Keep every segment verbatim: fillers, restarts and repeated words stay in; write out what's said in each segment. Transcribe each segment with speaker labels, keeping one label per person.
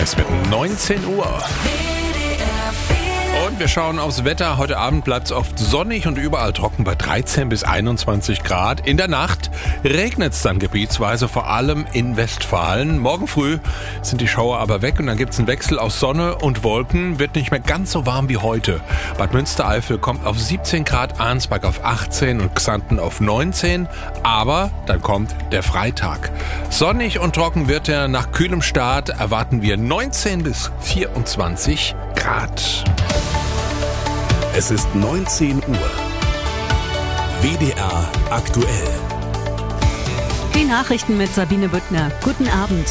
Speaker 1: Es wird neunzehn Uhr. Und wir schauen aufs Wetter. Heute Abend bleibt es oft sonnig und überall trocken bei dreizehn bis einundzwanzig Grad. In der Nacht regnet es dann gebietsweise, vor allem in Westfalen. Morgen früh sind die Schauer aber weg und dann gibt es einen Wechsel aus Sonne und Wolken. Wird nicht mehr ganz so warm wie heute. Bad Münstereifel kommt auf siebzehn Grad, Arnsberg auf achtzehn und Xanten auf neunzehn. Aber dann kommt der Freitag. Sonnig und trocken wird er. Nach kühlem Start erwarten wir neunzehn bis vierundzwanzig Grad.
Speaker 2: Es ist neunzehn Uhr. W D R aktuell.
Speaker 3: Die Nachrichten mit Sabine Büttner. Guten Abend.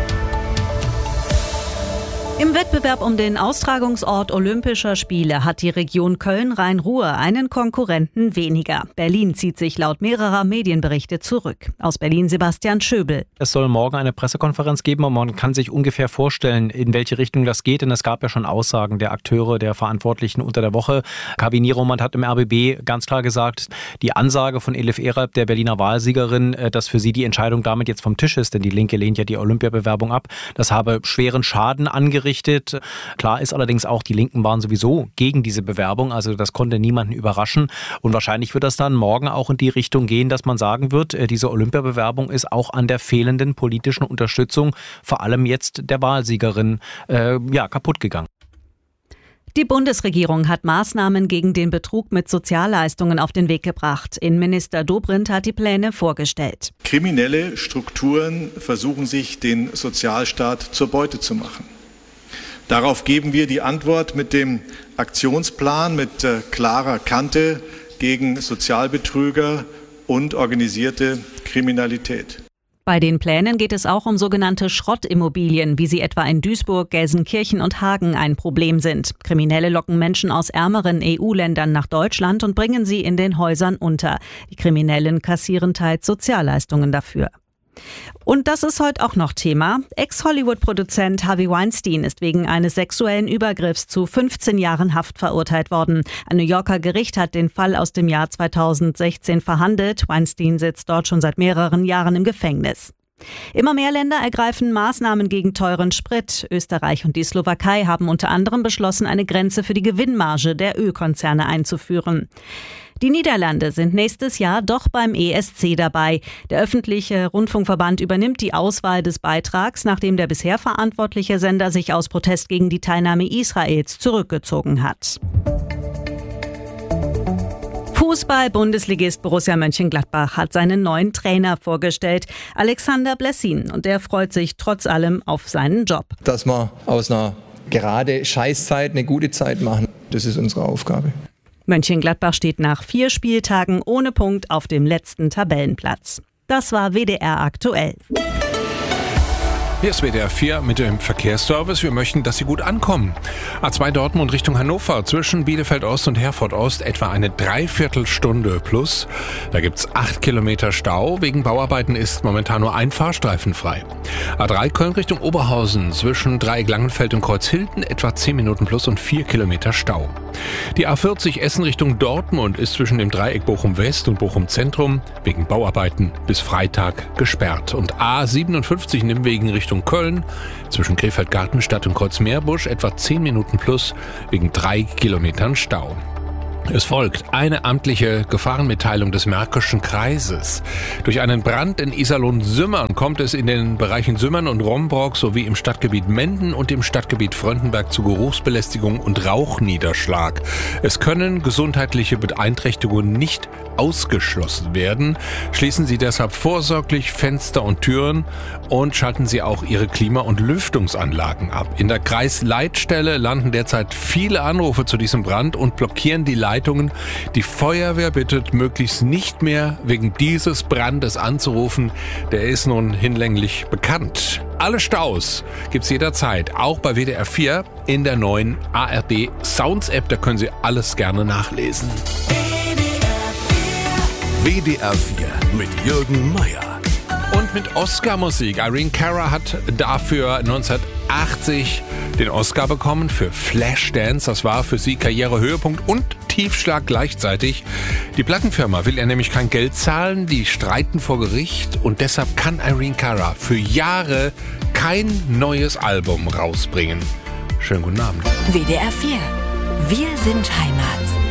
Speaker 3: Im Wettbewerb um den Austragungsort Olympischer Spiele hat die Region Köln-Rhein-Ruhr einen Konkurrenten weniger. Berlin zieht sich laut mehrerer Medienberichte zurück. Aus Berlin Sebastian Schöbel.
Speaker 4: Es soll morgen eine Pressekonferenz geben und man kann sich ungefähr vorstellen, in welche Richtung das geht. Denn es gab ja schon Aussagen der Akteure, der Verantwortlichen unter der Woche. Kavi Nieromann hat im R B B ganz klar gesagt, die Ansage von Elif Eralp, der Berliner Wahlsiegerin, dass für sie die Entscheidung damit jetzt vom Tisch ist, denn die Linke lehnt ja die Olympiabewerbung ab, das habe schweren Schaden angerichtet. Klar ist allerdings auch, die Linken waren sowieso gegen diese Bewerbung, also das konnte niemanden überraschen und wahrscheinlich wird das dann morgen auch in die Richtung gehen, dass man sagen wird, diese Olympiabewerbung ist auch an der fehlenden politischen Unterstützung, vor allem jetzt der Wahlsiegerin, äh, ja, kaputt gegangen.
Speaker 3: Die Bundesregierung hat Maßnahmen gegen den Betrug mit Sozialleistungen auf den Weg gebracht. Innenminister Dobrindt hat die Pläne vorgestellt.
Speaker 5: Kriminelle Strukturen versuchen sich, den Sozialstaat zur Beute zu machen. Darauf geben wir die Antwort mit dem Aktionsplan mit äh, klarer Kante gegen Sozialbetrüger und organisierte Kriminalität.
Speaker 3: Bei den Plänen geht es auch um sogenannte Schrottimmobilien, wie sie etwa in Duisburg, Gelsenkirchen und Hagen ein Problem sind. Kriminelle locken Menschen aus ärmeren E U-Ländern nach Deutschland und bringen sie in den Häusern unter. Die Kriminellen kassieren teils Sozialleistungen dafür. Und das ist heute auch noch Thema. Ex-Hollywood-Produzent Harvey Weinstein ist wegen eines sexuellen Übergriffs zu fünfzehn Jahren Haft verurteilt worden. Ein New Yorker Gericht hat den Fall aus dem Jahr zweitausendsechzehn verhandelt. Weinstein sitzt dort schon seit mehreren Jahren im Gefängnis. Immer mehr Länder ergreifen Maßnahmen gegen teuren Sprit. Österreich und die Slowakei haben unter anderem beschlossen, eine Grenze für die Gewinnmarge der Ölkonzerne einzuführen. Die Niederlande sind nächstes Jahr doch beim E S C dabei. Der öffentliche Rundfunkverband übernimmt die Auswahl des Beitrags, nachdem der bisher verantwortliche Sender sich aus Protest gegen die Teilnahme Israels zurückgezogen hat. Fußball-Bundesligist Borussia Mönchengladbach hat seinen neuen Trainer vorgestellt, Alexander Blessin. Und er freut sich trotz allem auf seinen Job.
Speaker 6: Dass wir aus einer gerade Scheißzeit eine gute Zeit machen, das ist unsere Aufgabe.
Speaker 3: Mönchengladbach steht nach vier Spieltagen ohne Punkt auf dem letzten Tabellenplatz. Das war W D R aktuell.
Speaker 1: Hier ist W D R vier mit dem Verkehrsservice. Wir möchten, dass Sie gut ankommen. A zwei Dortmund Richtung Hannover zwischen Bielefeld Ost und Herford Ost etwa eine Dreiviertelstunde plus. Da gibt's acht Kilometer Stau. Wegen Bauarbeiten ist momentan nur ein Fahrstreifen frei. A drei Köln Richtung Oberhausen zwischen Dreieck Langenfeld und Kreuzhilden etwa zehn Minuten plus und vier Kilometer Stau. Die A vierzig Essen Richtung Dortmund ist zwischen dem Dreieck Bochum West und Bochum Zentrum wegen Bauarbeiten bis Freitag gesperrt. Und A siebenundfünfzig Nimwegen Richtung Köln zwischen Krefeld-Gartenstadt und Kreuzmeerbusch etwa zehn Minuten plus wegen drei Kilometern Stau. Es folgt eine amtliche Gefahrenmitteilung des Märkischen Kreises. Durch einen Brand in Iserlohn-Sümmern kommt es in den Bereichen Sümmern und Rombrock sowie im Stadtgebiet Menden und im Stadtgebiet Fröndenberg zu Geruchsbelästigung und Rauchniederschlag. Es können gesundheitliche Beeinträchtigungen nicht ausgeschlossen werden. Schließen Sie deshalb vorsorglich Fenster und Türen und schalten Sie auch Ihre Klima- und Lüftungsanlagen ab. In der Kreisleitstelle landen derzeit viele Anrufe zu diesem Brand und blockieren die Leitungen. Die Feuerwehr bittet, möglichst nicht mehr wegen dieses Brandes anzurufen. Der ist nun hinlänglich bekannt. Alle Staus gibt's jederzeit, auch bei W D R vier in der neuen A R D Sounds App. Da können Sie alles gerne nachlesen.
Speaker 2: W D R vier mit Jürgen Meier.
Speaker 1: Und geht mit Oscar-Musik. Irene Cara hat dafür neunzehnhundertachtzig den Oscar bekommen für Flashdance. Das war für sie Karrierehöhepunkt und Tiefschlag gleichzeitig. Die Plattenfirma will ihr nämlich kein Geld zahlen, die streiten vor Gericht und deshalb kann Irene Cara für Jahre kein neues Album rausbringen. Schönen guten Abend.
Speaker 7: W D R vier. Wir sind Heimat.